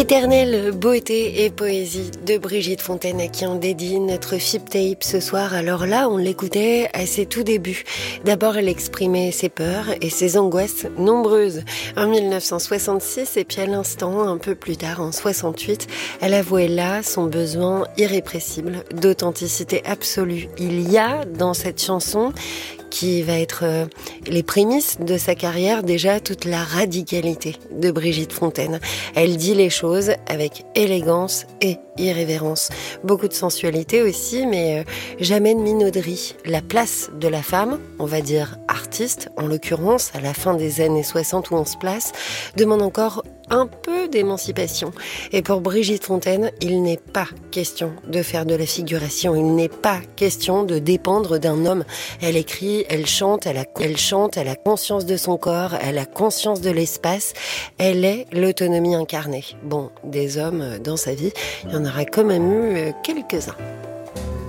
Éternelle beauté et poésie de Brigitte Fontaine, à qui on dédie notre Fib Tape ce soir. Alors là, on l'écoutait à ses tout débuts. D'abord, elle exprimait ses peurs et ses angoisses nombreuses. En 1966, et puis à l'instant, un peu plus tard, en 68, elle avouait là son besoin irrépressible d'authenticité absolue. Il y a dans cette chanson, qui va être les prémices de sa carrière, déjà toute la radicalité de Brigitte Fontaine. Elle dit les choses avec élégance et irrévérence. Beaucoup de sensualité aussi, mais jamais de minauderie. La place de la femme, on va dire artiste, en l'occurrence, à la fin des années 60 où on se place, demande encore un peu d'émancipation. Et pour Brigitte Fontaine, il n'est pas question de faire de la figuration, il n'est pas question de dépendre d'un homme. Elle écrit, elle chante, elle a conscience de son corps, elle a conscience de l'espace, elle est l'autonomie incarnée. Bon, des hommes dans sa vie, il y en aura quand même eu quelques-uns.